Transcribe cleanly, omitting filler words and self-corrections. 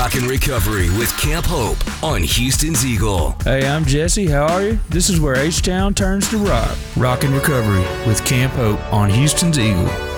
Rockin' Recovery with Camp Hope on Houston's Eagle. Hey, I'm Jesse. How are you? This is where H-Town turns to rock. Rockin' Recovery with Camp Hope on Houston's Eagle.